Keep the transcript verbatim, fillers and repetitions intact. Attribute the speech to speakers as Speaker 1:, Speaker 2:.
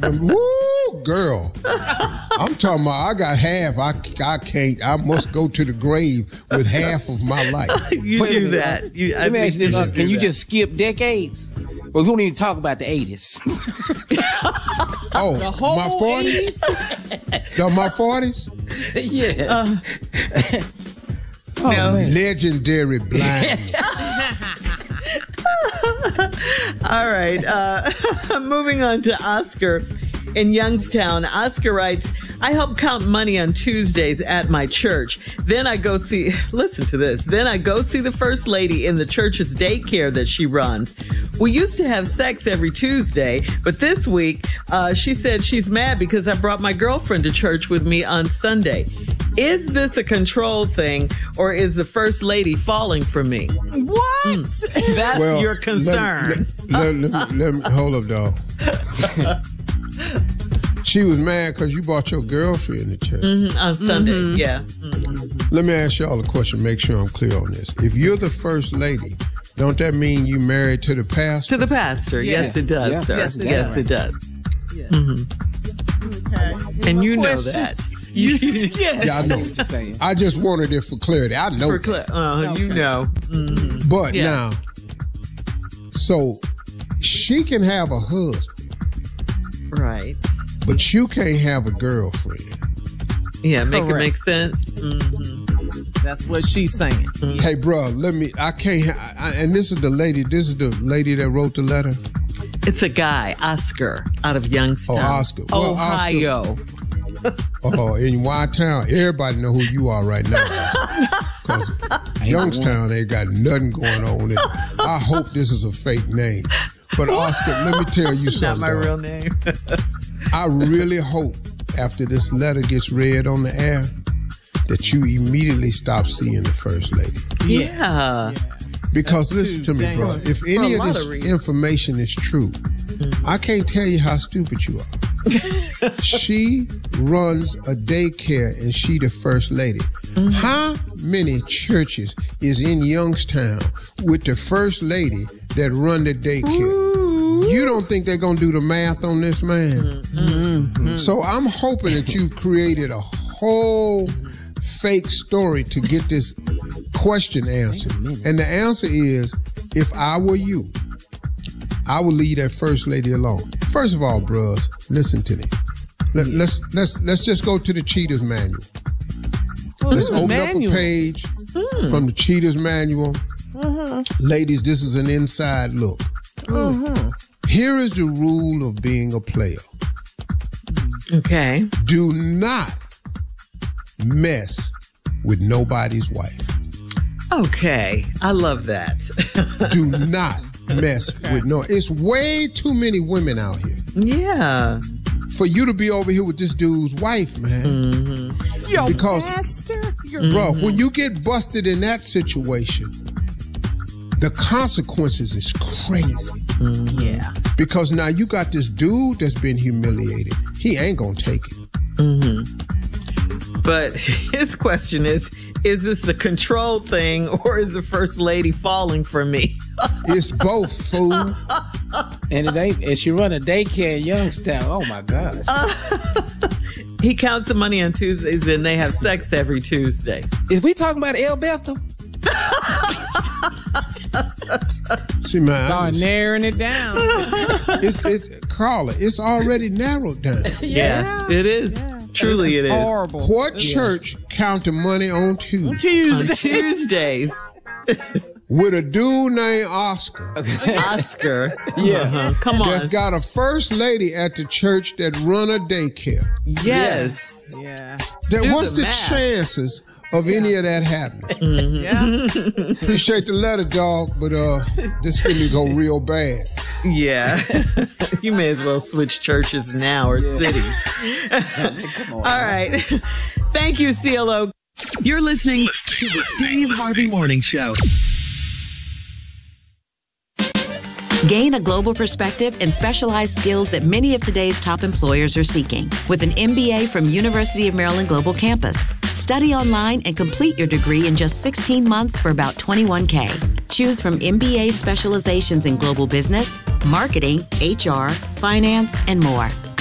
Speaker 1: Woo, girl. I'm talking about I got half. I, I can't. I must go to the grave with half of my life.
Speaker 2: You
Speaker 3: Wait
Speaker 2: do
Speaker 3: a
Speaker 2: that. You,
Speaker 3: Let me ask you this. Uh, can you
Speaker 2: that.
Speaker 3: just skip decades? Well, we don't even talk about the eighties.
Speaker 1: Oh,
Speaker 3: The whole
Speaker 1: my forties? No, my forties?
Speaker 3: Yeah.
Speaker 2: Uh,
Speaker 3: oh,
Speaker 2: no.
Speaker 3: man.
Speaker 1: Legendary blindness.
Speaker 2: All right. Uh, moving on to Oscar in Youngstown. Oscar writes, I help count money on Tuesdays at my church. Then I go see, listen to this, then I go see the first lady in the church's daycare that she runs. We used to have sex every Tuesday, but this week uh, she said she's mad because I brought my girlfriend to church with me on Sunday. Is this a control thing, or is the first lady falling for me?
Speaker 4: What?
Speaker 2: Mm. That's
Speaker 1: Well,
Speaker 2: your concern.
Speaker 1: Let, let, let, let me, hold up, dog. She was mad because you brought your girlfriend to church.
Speaker 2: Mm-hmm, on Sunday, mm-hmm. yeah. Mm-hmm.
Speaker 1: Let me ask y'all a question, make sure I'm clear on this. If you're the first lady, don't that mean you married to the pastor?
Speaker 2: To the pastor, yes, yes it does,
Speaker 3: yeah.
Speaker 2: sir.
Speaker 3: Yes, it,
Speaker 2: yes,
Speaker 3: does.
Speaker 2: it does.
Speaker 4: Yeah.
Speaker 2: Mm-hmm.
Speaker 4: Okay.
Speaker 2: And you know
Speaker 4: Questions?
Speaker 2: that. You, yes.
Speaker 1: Yeah, I know.
Speaker 3: Just saying.
Speaker 1: I just wanted it for clarity. I know
Speaker 2: For
Speaker 1: that.
Speaker 2: cl- uh,
Speaker 4: Okay.
Speaker 2: You know. Mm-hmm.
Speaker 1: But
Speaker 2: Yeah.
Speaker 1: now, so she can have a husband,
Speaker 2: Right.
Speaker 1: but you can't have a girlfriend.
Speaker 2: Yeah, make
Speaker 4: Correct.
Speaker 2: it make sense. Mm-hmm.
Speaker 4: That's what she's saying.
Speaker 1: Hey, bro, let me, I can't, ha- I, and this is the lady, this is the lady that wrote the letter.
Speaker 2: It's a guy, Oscar, out of Youngstown.
Speaker 1: Oh, Oscar. Well,
Speaker 2: Ohio.
Speaker 1: Oh, in Y-Town, everybody know who you are right now. Because Youngstown ain't got nothing going on. And I hope this is a fake name. But Oscar, let me tell you
Speaker 2: Not
Speaker 1: something.
Speaker 2: my
Speaker 1: dog.
Speaker 2: real name.
Speaker 1: I really hope after this letter gets read on the air that you immediately stop seeing the first lady.
Speaker 2: Yeah.
Speaker 1: Because
Speaker 4: That's
Speaker 1: listen
Speaker 4: too
Speaker 1: to me,
Speaker 4: dang
Speaker 1: bro.
Speaker 4: much.
Speaker 1: If
Speaker 4: For
Speaker 1: any
Speaker 4: a
Speaker 1: of
Speaker 4: lot
Speaker 1: this
Speaker 4: of reasons.
Speaker 1: information is true, I can't tell you how stupid you are. She runs a daycare and she the first lady. Mm-hmm. How many churches is in Youngstown with the first lady that run the daycare? Ooh. You don't think they're going to do the math on this, man? Mm-hmm. So I'm hoping that you've created a whole fake story to get this question answered. And the answer is, if I were you, I would leave that first lady alone. First of all, bros, listen to me. Let, let's let's let's just go to the Cheaters Manual.
Speaker 4: Well,
Speaker 1: let's open
Speaker 4: manual.
Speaker 1: up a page mm. from the Cheaters Manual. Mm-hmm. Ladies, this is an inside look. Mm-hmm. Here is the rule of being a player.
Speaker 2: Okay.
Speaker 1: Do not mess with nobody's wife.
Speaker 2: Okay. I love that.
Speaker 1: Do not mess with no. It's way too many women out here.
Speaker 2: Yeah.
Speaker 1: For you to be over here with this dude's wife, man.
Speaker 2: Mm-hmm.
Speaker 4: Yo,
Speaker 1: because,
Speaker 4: master.
Speaker 1: bro, when you get busted in that situation, the consequences is crazy.
Speaker 2: Mm-hmm.
Speaker 4: Yeah.
Speaker 1: Because now you got this dude that's been humiliated. He ain't gonna take it.
Speaker 2: Mm-hmm. But his question is, is this a control thing or is the first lady falling for me?
Speaker 1: It's both, fool.
Speaker 3: And they, and she run a daycare in Youngstown. Oh my gosh.
Speaker 2: Uh, he counts the money on Tuesdays and they have sex every Tuesday.
Speaker 3: Is we talking about El Bethel?
Speaker 1: See, man,
Speaker 3: Start
Speaker 1: it's,
Speaker 3: narrowing it down.
Speaker 1: it's it's Carla. It's already narrowed down.
Speaker 2: Yeah, it is.
Speaker 4: Yeah.
Speaker 2: Truly,
Speaker 4: it's
Speaker 2: it is.
Speaker 4: horrible.
Speaker 1: What church count the money on Tuesday?
Speaker 4: Tuesday.
Speaker 2: On Tuesdays,
Speaker 1: With a dude named Oscar.
Speaker 2: Oscar.
Speaker 3: Yeah.
Speaker 2: Uh-huh. Come on.
Speaker 1: That's got a first lady at the church that run a daycare.
Speaker 2: Yes.
Speaker 4: Yeah.
Speaker 1: That,
Speaker 2: Do
Speaker 1: what's
Speaker 2: the
Speaker 1: the
Speaker 2: math.
Speaker 1: chances of any of that happening?
Speaker 4: Yeah.
Speaker 1: Appreciate the letter, dog, but uh, this finna go real bad.
Speaker 2: Yeah. You may as well switch churches now or cities.
Speaker 3: Come on.
Speaker 2: All right. Thank you, C L O.
Speaker 5: You're listening to the Steve Harvey Morning Show.
Speaker 6: Gain a global perspective and specialized skills that many of today's top employers are seeking with an M B A from University of Maryland Global Campus. Study online and complete your degree in just sixteen months for about twenty-one K. Choose from M B A specializations in global business, marketing, H R, finance, and more.